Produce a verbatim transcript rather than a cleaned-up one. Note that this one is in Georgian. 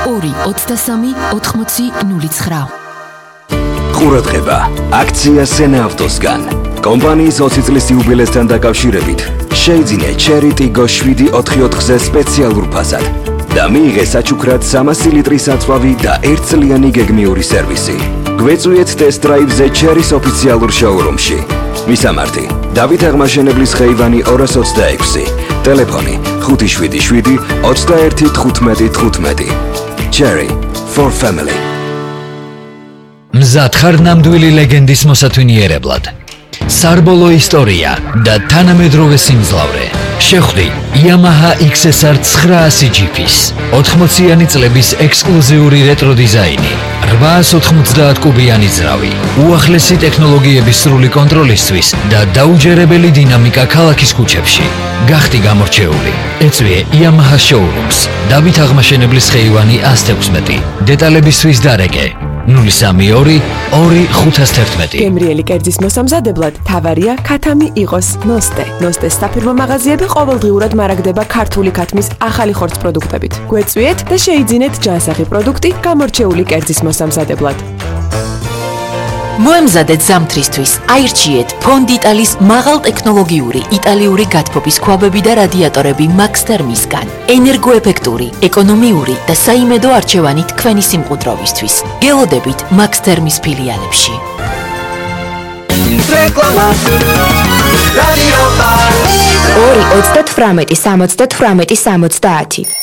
ორი ოცდასამი ოთხმოცი ნული ცხრა. ყურადღება, აქცია სენა ავტოსგან. კომპანიის ოცი წლის იუბილესთან დაკავშირებით შეიძინე Cherry Tiggo შვიდი ოთხი ოთხზე სპეციალურ ფასად და მიიღე საჩუქრად სამასი ლიტრის აწვავი და ერთწლიანი გეგმიური სერვისი. გვეწვიეთ ტესტ-დრაივზე Cherry-ის ოფიციალურ შოურუმში. მისამართი: დავით აღმაშენებლის ხეივანი ორას ოცდაექვსი, ტელეფონი ხუთი შვიდი შვიდი ოცდაერთი თხუთმეტი თხუთმეტი. Cherry for family. მზად ხარ ნამდვილი ლეგენდის მოსათვინიერებლად. სარბოლო ისტორია და თანამედროვე სიმძლავრე. შეხვდი Yamaha X S R ცხრაასი ჯიფის ოთხმოციანი წლების ექსკლუზიური რეტრო დიზაინი, რვაას ოთხმოცდაათ კუბიანი ძრავი, უახლესი ტექნოლოგიების სრული კონტროლისთვის და დაუჯერებელი დინამიკა ქალაქის ქუჩებში. გახდი გამორჩეული. ეწვიე Yamaha showrooms. დავით აღმაშენებლის ხეივანი ასი ექვსმეტი. დეტალებისთვის დარეკე ნული სამი ორი ორი ხუთას თერთმეტი. გემრიელი კერძის მოსამზადებლად თავარია ქათამი იყოს ნოსტე. ნოსტეს საფირმო მაღაზიები ყოველდღიურად მარაგდება ქართული ქათმის ახალი ხორცს პროდუქტებით. გვეწვიეთ და შეიძინეთ ჯანსაღი პროდუქტი გამორჩეული კერძის მოსამზადებლად. მოემზადეთ ზამთრისთვის. აირჩიეთ ფონდიტალის მაღალტექნოლოგიური იტალიური გათბობის ქვაბები და რადიატორები Max Thermisგან. ენერგოეფექტური, ეკონომიური და საიმედო არჩევანი თქვენი სიმყუდროვისთვის. გელოდებით Max Thermis ფილიალებში. ორი ოცდათვრამეტი სამოცდათვრამეტი სამოცდაათი.